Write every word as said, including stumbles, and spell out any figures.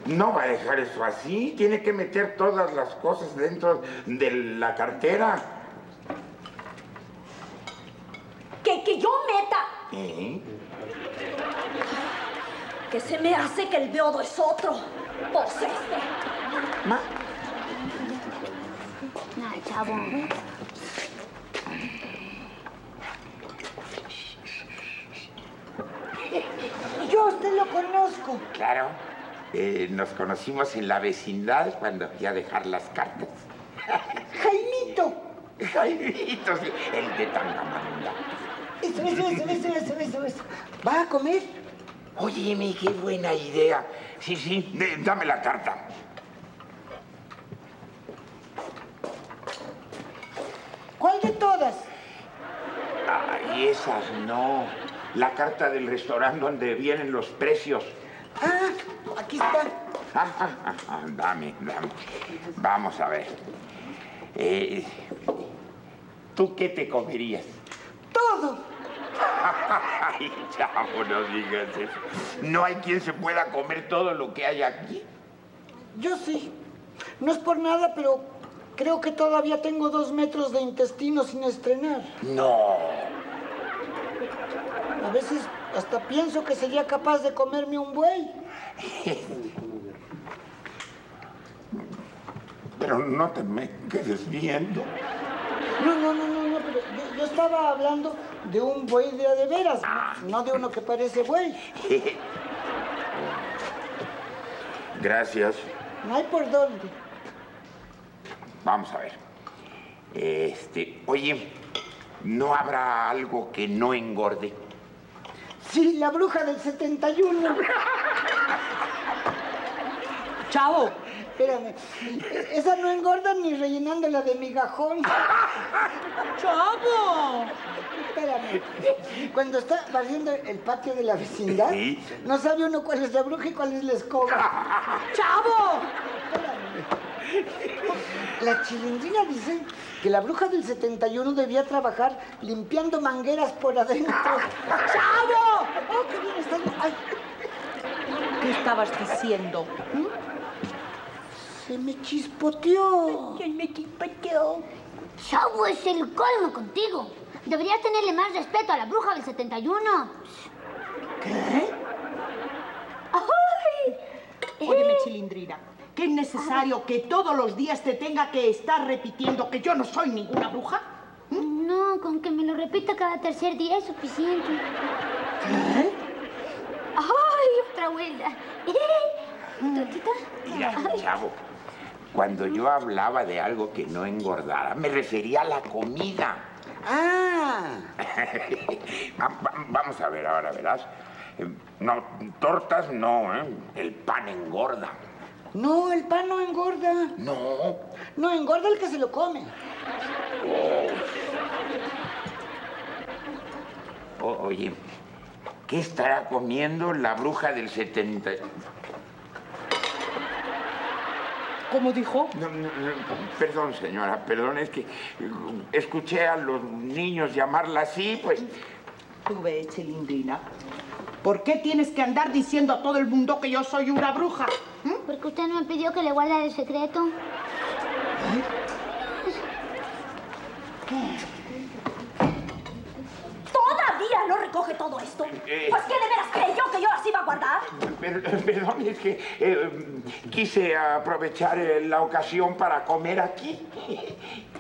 No va a dejar eso así. Tiene que meter todas las cosas dentro de la cartera. ¿Que, que yo meta? ¿Eh? Que se me hace que el beodo es otro. Pues este. Ma. No, chavo. Yo a usted lo conozco. Claro. Eh, nos conocimos en la vecindad cuando fui a dejar las cartas. Jaimito. Jaimito, sí, el de Tangamanga. Eso, eso, eso, eso, eso, eso, eso. ¿Va a comer? Óyeme, qué buena idea. Sí, sí, de- dame la carta. ¿Cuál de todas? Ay, esas no. La carta del restaurante donde vienen los precios. Ah, aquí está. Ah, ah, ah, ah, dame, dame. Vamos a ver. Eh, ¿Tú qué te comerías? Todo. Ay, chavo, no digas eso. No hay quien se pueda comer todo lo que hay aquí. Yo sí. No es por nada, pero creo que todavía tengo dos metros de intestino sin estrenar. No. A veces hasta pienso que sería capaz de comerme un buey. Pero no te me quedes viendo. No, no, no, no, no, pero yo, yo estaba hablando de un buey de a de veras, no de uno que parece buey. Gracias. No hay por dónde. Vamos a ver. Este, oye, ¿no habrá algo que no engorde? Sí, la bruja del setenta y uno. Chavo. Espérame, esa no engorda ni rellenándola de migajón. Chavo. Espérame, cuando está barriendo el patio de la vecindad, ¿Sí? no sabe uno cuál es la bruja y cuál es la escoba. Chavo. La Chilindrina dice que la bruja del setenta y uno debía trabajar limpiando mangueras por adentro. ¡Chavo! ¡Oh, qué bien está! ¡Ay! ¿Qué estabas diciendo? Se me chispoteó. ¿Quién me chispoteó? Chavo, es el colmo contigo. Deberías tenerle más respeto a la bruja del setenta y uno. ¿Qué? ¡Ay! Óyeme, Chilindrina, que es necesario que todos los días te tenga que estar repitiendo que yo no soy ninguna bruja. No, con que me lo repita cada tercer día es suficiente. ¿Qué? ¡Ay, otra vuelta! ¿Tortita? Mira, chavo, cuando yo hablaba de algo que no engordara, me refería a la comida. Ah, Va- va- Vamos a ver ahora, verás. Eh, No, tortas no, ¿eh? El pan engorda. no, el pan no engorda. No. No, engorda el que se lo come. O- oye, ¿qué estará comiendo la bruja del setenta? ¿Cómo dijo? No, no, no, perdón, señora, perdón, es que eh, escuché a los niños llamarla así, pues... Tú ve, Chilindrina. ¿Por qué tienes que andar diciendo a todo el mundo que yo soy una bruja? ¿Mm? Porque usted no me pidió que le guardara el secreto. ¿Todavía no recoge todo esto? Eh. Pues ¿qué de veras creyó que yo las iba a guardar? Per- perdón, es que eh, quise aprovechar eh, la ocasión para comer aquí.